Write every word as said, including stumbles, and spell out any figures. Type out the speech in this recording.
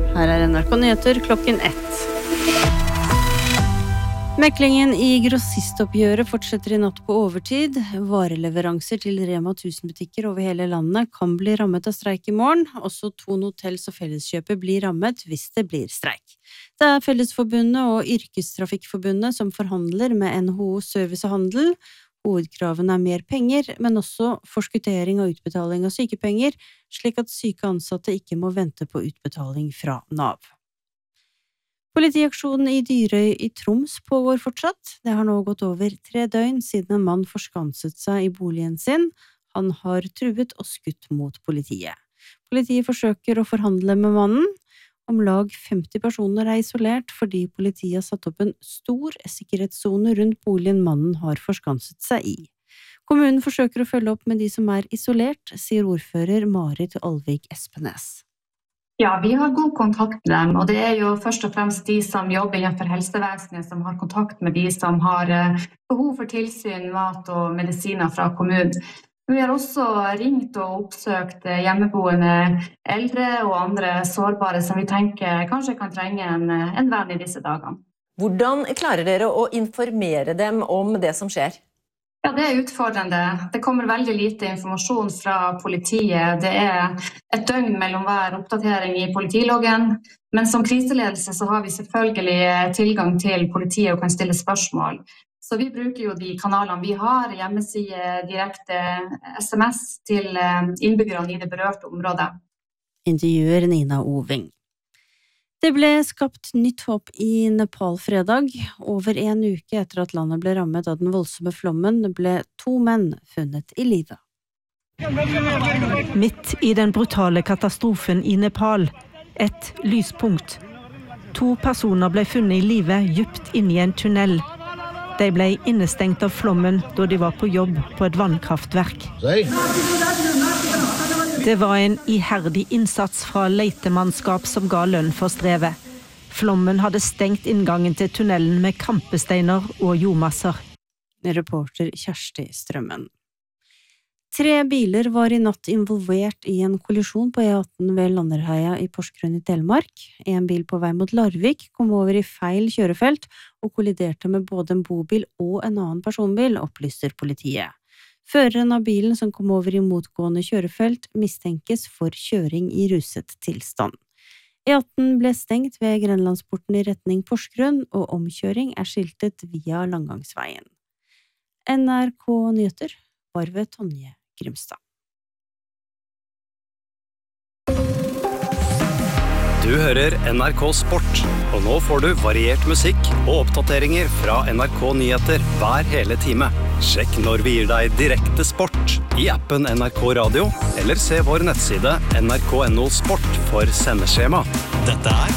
Her er N R K Nyheter klokken ett. Meklingen i grossistoppgjøret fortsetter i natt på overtid. Vareleveranser til Rema tusen-butikker over hele landet kan bli rammet av streik i morgen. Også Thon Hotels og Felleskjøpet blir rammet hvis det blir streik. Det er Fellesforbundet og Yrkestrafikkforbundet som forhandler med N H O Service og Handel. Hovedkravene er mer penger, men også forskuttering og utbetaling av sykepenger, slik at syke ansatte ikke må vente på utbetaling fra Nav. Politiaksjonen i Dyrøy i Troms pågår fortsatt. Det har nå gått over tre døgn siden en mann forskanset seg i boligen sin. Han har truet og skutt mot politiet. Politiet forsøker å forhandle med mannen. Om lag femti personer er isolert fordi politiet har satt opp en stor sikkerhetszone rundt boligen mannen har forskanset seg i. Kommunen forsøker å følge opp med de som er isolert, sier ordfører Marit Alvik Espenes. Ja, vi har god kontakt med dem, og det er jo først og fremst de som jobber innenfor helsevesenet som har kontakt med de som har behov for tilsyn, mat og medisiner fra kommunen. Vi har også ringt og oppsøkt hjemmeboende eldre og andre sårbare som vi tenker kanskje kan trenge en, en venn i disse dagene. Hvordan klarer dere å informere dem om det som skjer? Ja, det er utfordrende. Det kommer veldig lite informasjon fra politiet. Det er et døgn mellom hver oppdatering i politiloggen. Men som kriseledelse så har vi selvfølgelig tilgang til politiet og kan stille spørsmål. Så vi bruker jo de kanalene vi har, hjemmeside, direkte S M S til innbyggerne i det berørte området. Intervjuer Nina Oving. Det ble skapt nytt håp i Nepal fredag. Over en uke etter at landet ble rammet av den voldsomme flommen, ble to menn funnet i live. Midt i den brutale katastrofen i Nepal, et lyspunkt. To personer ble funnet i live dypt inne i en tunnel. De ble innestengt av flommen da de var på jobb på et vannkraftverk. Det var en iherdig innsats fra letemannskap som ga lønn for strevet. Flommen hadde stengt inngangen til tunnelen med kampesteiner og jordmasser. Reporter Kjersti Strømmen. Tre biler var i natt involvert i en kollisjon på E atten ved Landerheia i Porsgrunn i Telemark. En bil på vei mot Larvik kom over i feil kjørefelt og kolliderte med både en bobil og en annen personbil, opplyser politiet. Føreren av bilen som kom over i motgående kjørefelt mistenkes for kjøring i ruset tilstand. E atten ble stengt ved Grenlandsporten i retning Porsgrunn, og omkjøring er skiltet via Langgangsveien. N R K Nyheter var ved Tonje Grimstad. Du hører N R K Sport, og nå får du variert musikk og oppdateringer fra N R K Nyheter hver hele time. Sjekk når vi gir deg direkte sport i appen N R K Radio, eller se vår nettside N R K punktum no sport for sendeskjema. Dette er